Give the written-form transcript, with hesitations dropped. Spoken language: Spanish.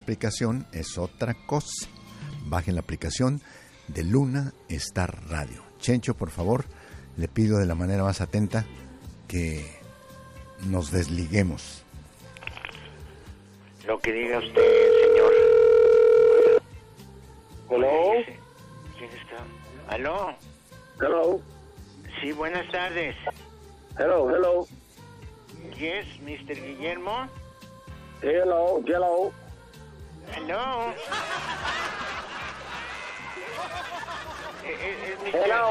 aplicación es otra cosa. Bajen la aplicación de Luna Star Radio. Chencho, por favor, le pido de la manera más atenta que nos desliguemos. Lo que diga usted, señor. Hello. ¿Quién está? ¿Aló? Hello. Sí, buenas tardes. Hello. Yes, Mr. Guillermo. Hello. ¿Aló? Es Mr. Hello.